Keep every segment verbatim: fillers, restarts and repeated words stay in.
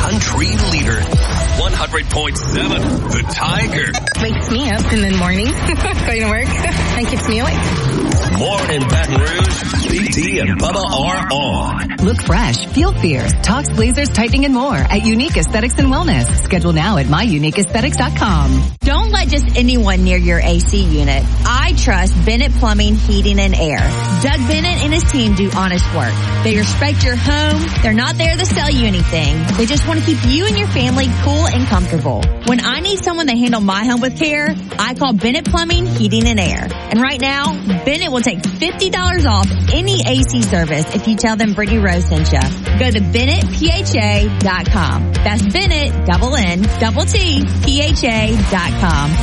country leader. one hundred point seven, The Tiger. Wakes me up in the morning, going to work, and keeps me awake. More in Baton Rouge. Big D and Bubba are on. Look fresh, feel fierce. Talks, lasers, tightening, and more at Unique Aesthetics and Wellness. Schedule now at my unique aesthetics dot com. Don't let just anyone near your A C unit. I trust Bennett Plumbing, Heating, and Air. Doug Bennett and his team do honest work. They respect your home. They're not there to sell you anything. They just want to keep you and your family cool and comfortable. When I need someone to handle my home with care, I call Bennett Plumbing, Heating, and Air. And right now, Bennett will take fifty dollars off any A C service if you tell them Brittany Rose sent you. Go to Bennett P H A dot com. That's Bennett, double N, double T, P H A dot com.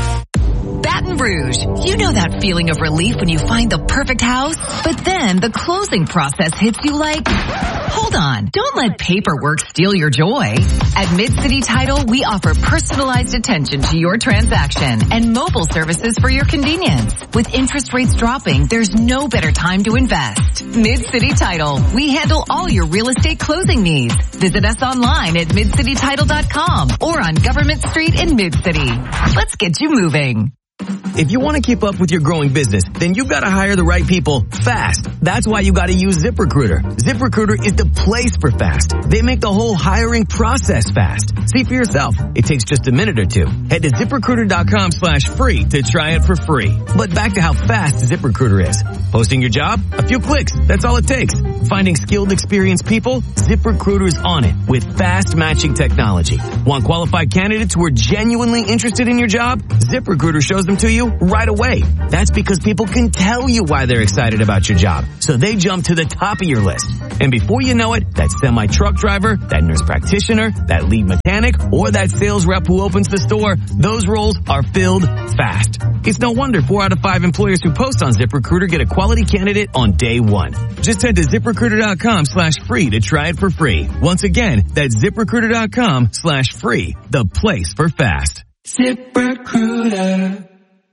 Baton Rouge. You know that feeling of relief when you find the perfect house? But then the closing process hits you like, hold on, don't let paperwork steal your joy. At Mid-City Title, we offer personalized attention to your transaction and mobile services for your convenience. With interest rates dropping, there's no better time to invest. Mid-City Title. We handle all your real estate closing needs. Visit us online at mid city title dot com or on Government Street in Mid-City. Let's get you moving. If you want to keep up with your growing business, then you've got to hire the right people fast. That's why you got to use ZipRecruiter. ZipRecruiter is the place for fast. They make the whole hiring process fast. See for yourself. It takes just a minute or two. Head to ZipRecruiter.com slash free to try it for free. But back to how fast ZipRecruiter is. Posting your job? A few clicks. That's all it takes. Finding skilled, experienced people? ZipRecruiter is on it with fast matching technology. Want qualified candidates who are genuinely interested in your job? ZipRecruiter shows them to you right away. That's because people can tell you why they're excited about your job. So they jump to the top of your list. And before you know it, that semi-truck driver, that nurse practitioner, that lead mechanic, or that sales rep who opens the store, those roles are filled fast. It's no wonder four out of five employers who post on ZipRecruiter get a quality candidate on day one. Just head to ZipRecruiter.com slash free to try it for free. Once again, that's ZipRecruiter.com slash free, the place for fast. ZipRecruiter.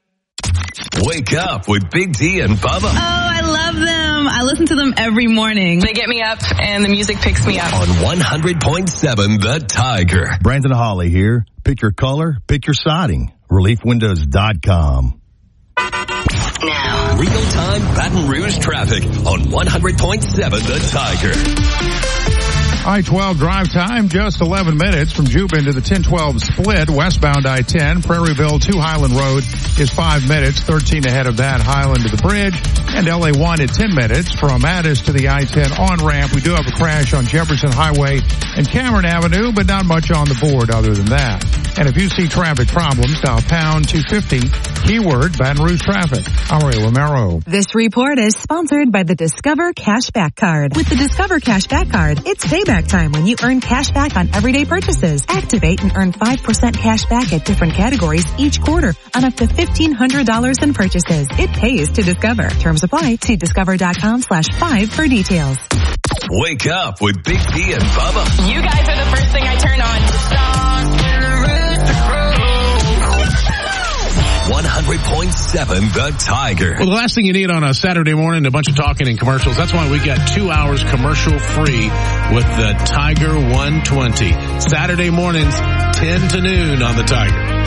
Wake up with Big D and Bubba. Oh, I love them. I listen to them every morning. They get me up and the music picks me up. On one hundred point seven, The Tiger. Brandon Hawley here. Pick your color, pick your siding. relief windows dot com. Now, real-time Baton Rouge traffic on one hundred point seven, The Tiger. I twelve drive time, just eleven minutes from Jubin to the ten twelve split, westbound I ten, Prairieville to Highland Road is five minutes, thirteen ahead of that, Highland to the bridge, and L A one at ten minutes from Addis to the I ten on-ramp. We do have a crash on Jefferson Highway and Cameron Avenue, but not much on the board other than that. And if you see traffic problems, dial pound two fifty, keyword Baton Rouge traffic. I'm Ray Romero. This report is sponsored by the Discover Cashback Card. With the Discover Cashback Card, it's payback time when you earn cash back on everyday purchases. Activate and earn five percent cash back at different categories each quarter on up to fifteen hundred dollars in purchases. It pays to Discover. Terms apply. See discover.com slash five for details. Wake up with Big D and Bubba. You guys are the first thing I turn on. one hundred point seven, The Tiger. Well, the last thing you need on a Saturday morning, a bunch of talking and commercials. That's why we got two hours commercial free with the Tiger one twenty. Saturday mornings, ten to noon on the Tiger.